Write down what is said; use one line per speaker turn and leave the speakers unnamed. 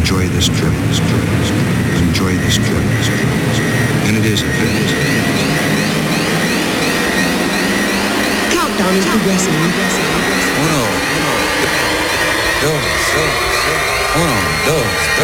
enjoy this trip. Enjoy this trip. And it is a trip.
Countdown is progressing.
1, 2, 3.